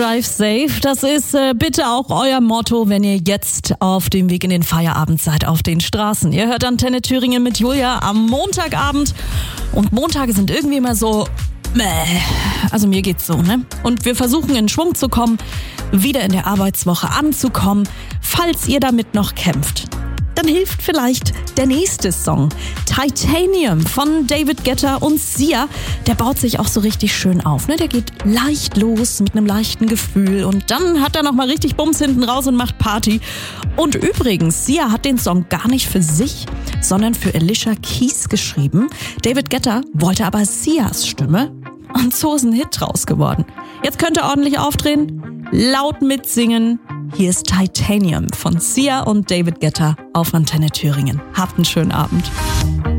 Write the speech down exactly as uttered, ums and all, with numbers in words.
Drive safe, das ist äh, bitte auch euer Motto, wenn ihr jetzt auf dem Weg in den Feierabend seid auf den Straßen. Ihr hört Antenne Thüringen mit Julia am Montagabend und Montage sind irgendwie immer so, mäh. Also mir geht's so, ne? Und wir versuchen in Schwung zu kommen, wieder in der Arbeitswoche anzukommen, falls ihr damit noch kämpft. Dann hilft vielleicht der nächste Song. Titanium von David Guetta und Sia. Der baut sich auch so richtig schön auf. Ne? Der geht leicht los mit einem leichten Gefühl. Und dann hat er nochmal richtig Bums hinten raus und macht Party. Und übrigens, Sia hat den Song gar nicht für sich, sondern für Alicia Keys geschrieben. David Guetta wollte aber Sias Stimme. Und so ist ein Hit draus geworden. Jetzt könnt ihr ordentlich aufdrehen, laut mitsingen. Hier ist Titanium von Sia und David Guetta auf Antenne Thüringen. Habt einen schönen Abend.